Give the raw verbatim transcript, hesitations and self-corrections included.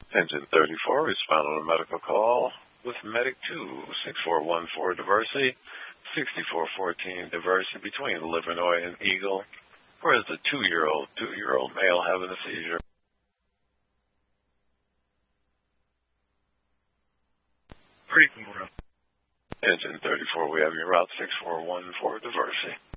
Engine thirty-four, respond on a medical call with Medic two, six four one four Diversey, sixty-four fourteen Diversey between Livernois and Eagle. Where is the two-year-old, two-year-old male having a seizure? Engine thirty-four, we have your route six four one four Diversey.